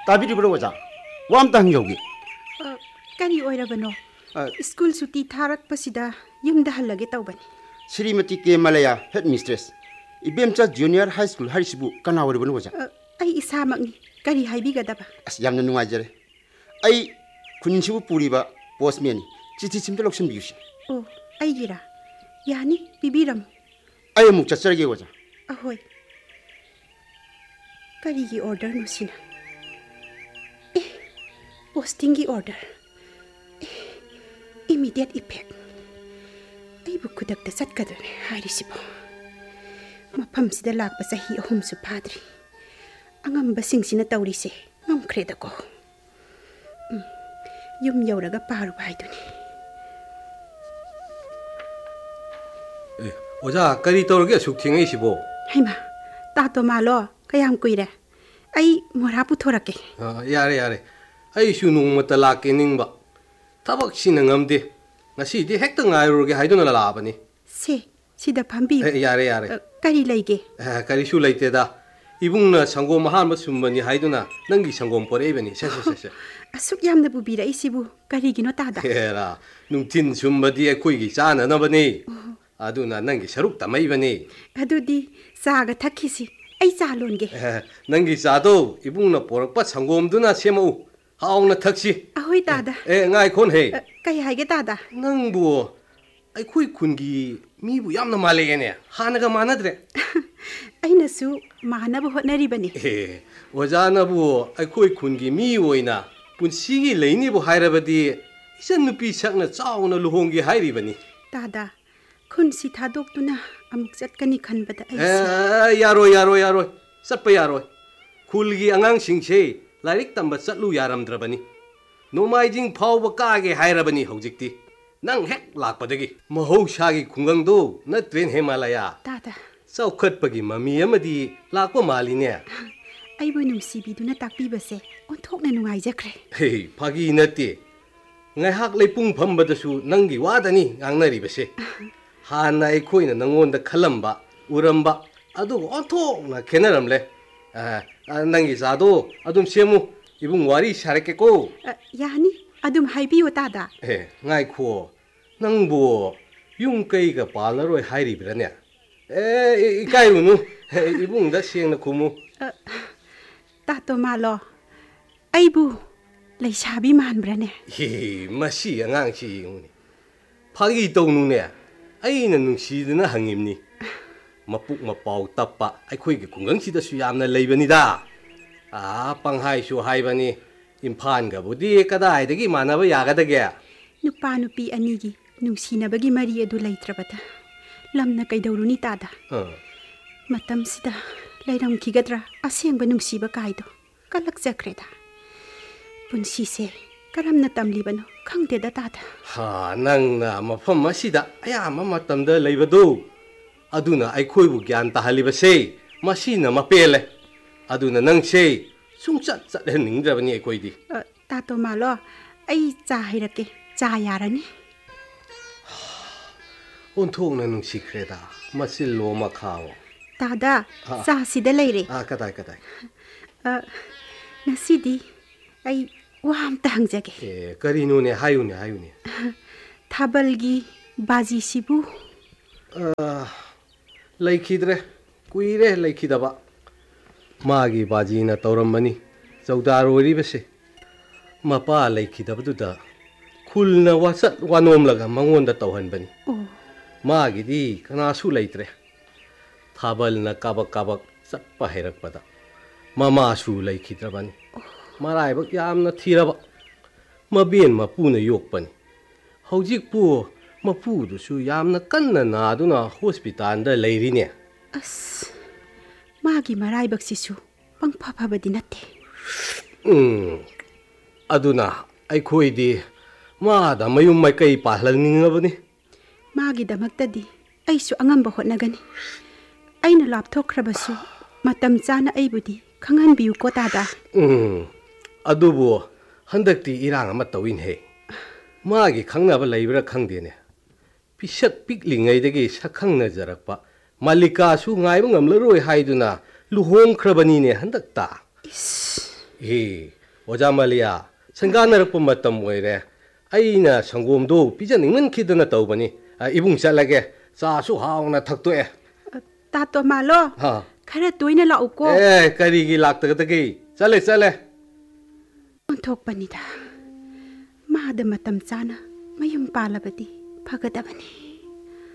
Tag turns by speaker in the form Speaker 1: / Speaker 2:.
Speaker 1: ताबिरिब्रो वजा वाम तंग योगी
Speaker 2: करी ओइरबनो स्कूल सुटी थारक पसिदा युमदा हल्लगे तौबनी
Speaker 1: श्रीमती के मलया head mistress इबेमचा junior high school हरिसिबु कना ओइरबनो वजा
Speaker 2: आई इसामकनी करी हाइबिगदबा
Speaker 1: अस यामना नुवाइजरे आई खुनिसिबु पुरिबा पोस्टमैन चिठी सिमते लोक्सन बियुसी
Speaker 2: ओ आइगिरा यानी बिबिरम
Speaker 1: आई अमुक चचरगे वजा
Speaker 2: अहोय करीगी ऑर्डर नुसिना ए पोस्टिंग की order immediate effect Abu खुदक चटकदने हारिसिबो मफमसिदा Lakpa चही अहुमसु फाद्री अंगम्बसिंगसिना तौरिसे ngomkhredako yum yawraga paru baiduni
Speaker 3: oja kari torge suk thingai sibo
Speaker 2: haima ta to malo kayam kuire ai mora puthorake
Speaker 3: yare ai su nung mata lake ningba tabak sinangamde ngasi di hekta ngairuge haiduna labani
Speaker 2: se sida phambi
Speaker 3: yare
Speaker 2: kari leige
Speaker 3: kari su leite da ibungna sangom mahan sumbani haiduna nangi sangom poreibani se
Speaker 2: asuk yamna bubira isibu kari gino tada
Speaker 3: era nungtin sumbadi ekoi gi chana nabani aduna nangi saruk tamaibani
Speaker 2: adudi saga thakisi ai cha longe
Speaker 3: nangi chado ibungna porakpa sangom duna semu haungna thaksi
Speaker 2: ahoi tada
Speaker 3: ngai khon he
Speaker 2: kai haige tada
Speaker 3: nangbu aikoi kungi mibu yamna malegene hanaga manadre
Speaker 2: aina su manaba hotnari bani
Speaker 3: wajana bu aikoi kungi mi oina punsigi leini bu hairabadi isan nupi sakna chauna luhongi hairi bani
Speaker 2: tada khun si thadok tuna amuk chatkani khanbada ai
Speaker 3: yaro satpa yaro khulgi angang singse lairik tamba chatlu yaramdrabani nomaijing phawba kage hairabani hojikti nang hek lakpadagi mahoushagi khungangdo na train himalaya
Speaker 2: tada
Speaker 3: saukhatpagi mami amadi lakpa maline
Speaker 2: aibu nungsibiduna takpibase onthokna nungaijekre
Speaker 3: hey phagi nate ngai hak leipung phambadasu nangi wadani ngangnari base hana ekhoina nangonda khalamba uramba adu onthokna khenaramle nangi jado adum semu ibung wari sareke ko
Speaker 2: yani adum haibiyo tada
Speaker 3: ngai kho nangbo yung kai ga palaroi hairi brane ikai unu ibung da sengna khumu
Speaker 2: tato malo aibu leisabi manbrane
Speaker 3: masi angang si nguni phagi tonu ne aina nungsiduna hangimni mapuk mapau tappa aikhoi gi kungang sida su yamna leibani da panghai su haibani imphal ga budi kadai dagi manaba yagadage
Speaker 2: nupa nupi anigi nungsinabagi mari adu leitrabata lamna kaidawruni tada matam sida lairam kigadra asengba nungsiba kaido kalak jakreda punsi se karamna tamlibano khangde da tada
Speaker 3: ha nangna mafam masida aya mama tamda leibadu aduna aikhoi bu gyan ta halibase masina mapele aduna nangse sungchat chat heningdrabani aikoi di
Speaker 2: tato malo ai cha hairake cha yarani
Speaker 3: onthokna nungsikreda masil loma khawo
Speaker 2: tada cha sida leire
Speaker 3: kadai
Speaker 2: nasidi ai wam tangjage
Speaker 3: karino ne hayune
Speaker 2: thabalgi baji sibu
Speaker 3: laikhidre kuire laikhidaba magi baji na taurambani chaudar ori bese mapa laikhidabaduda khulna wasat wanom laga mangonda tawhanbani magi di kana su laitre thabal na kabak satpa herakpada mama su laikhidrabani marai bak yamna thiraba mabien mapuna yokpani hojik pu mapu du su yamna kanna na aduna hospital da leirine
Speaker 2: as magi marai bak sisu pangpha phabadi natte
Speaker 3: aduna aikhoi di ma da mayum mai kai pahlangningabani
Speaker 2: magi damaktadi aisu angamba hotnagani aina lapthokrabasu matam chana aibudi khangan biu ko tada
Speaker 3: adubo handakti irang ama tawin he magi khangnaba leibra khangdene pisak piklingai dagi sakhangna jarakpa malika su ngaiba ngamlaroi haiduna luhong khrabani ne handakta ꯑꯣꯖꯥ ꯃꯥꯂꯤꯌꯥ ꯁꯪꯒꯥꯅꯔꯛꯄ ꯃꯇꯝ ꯑꯣꯏꯔꯦ ꯑꯩꯅ ꯁꯪꯒꯣꯝꯗꯨ ꯄꯤꯖꯅꯤꯡꯃꯟꯈꯤꯗꯅ ꯇꯧꯕꯅꯤ ꯏꯕꯨꯡ ꯆꯠꯂꯒꯦ ꯆꯥꯁꯨ ꯍꯥꯎꯅ ꯊꯛꯇꯣꯛꯑꯦ
Speaker 2: ꯇꯥꯇꯣ ꯃꯥꯜꯂꯣ ꯈꯔ ꯇꯣꯏꯅ ꯂꯥꯛꯎꯀꯣ
Speaker 3: ꯀꯔꯤꯒꯤ ꯂꯥꯛꯇꯒꯗꯒꯦ ꯆꯠꯂꯦ
Speaker 2: ꯑꯣꯟꯊꯣꯛꯄꯅꯤꯗ ꯃꯥꯗ ꯃꯇꯝ ꯆꯥꯅ ꯃꯌꯨꯝ ꯄꯥꯜꯂꯕꯗꯤ ꯐꯒꯗꯕꯅꯤ